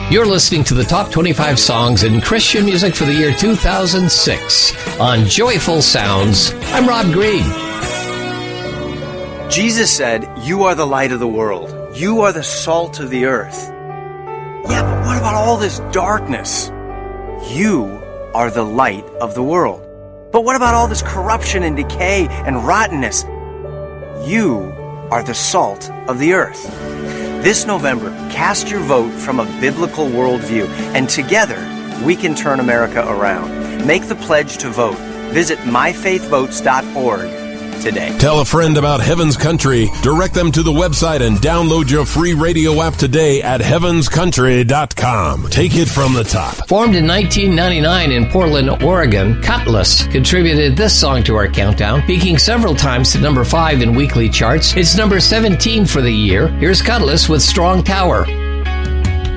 You're listening to the top 25 songs in Christian music for the year 2006 on Joyful Sounds. I'm Rob Green. Jesus said, "You are the light of the world. You are the salt of the earth." Yeah, but what about all this darkness? You are the light of the world. But what about all this corruption and decay and rottenness? You are the salt of the earth. This November, cast your vote from a biblical worldview, and together we can turn America around. Make the pledge to vote. Visit myfaithvotes.org today. Tell a friend about Heaven's Country. Direct them to the website and download your free radio app today at heavenscountry.com. Take it from the top. Formed in 1999 in Portland, Oregon, Cutlass contributed this song to our countdown, peaking several times to number 5 in weekly charts. It's number 17 for the year. Here's Cutlass with Strong Tower.